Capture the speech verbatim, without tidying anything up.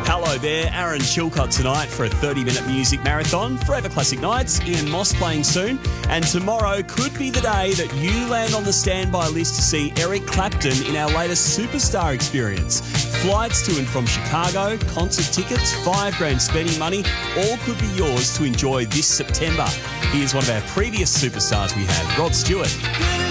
Hello there, Aaron Chilcott tonight for a thirty minute music marathon. Forever Classic Nights, Ian Moss playing soon. And tomorrow could be the day that you land on the standby list to see Eric Clapton in our latest Superstar experience. Flights to and from Chicago, concert tickets, five grand spending money, all could be yours to enjoy this September. Here's one of our previous superstars we had, Rod Stewart.